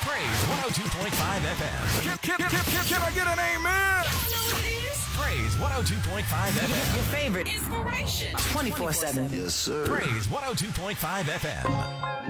Praise 102.5 FM. Can I get an amen? Praise 102.5 FM. Your favorite inspiration 24/7. Yes, sir. Praise 102.5 FM.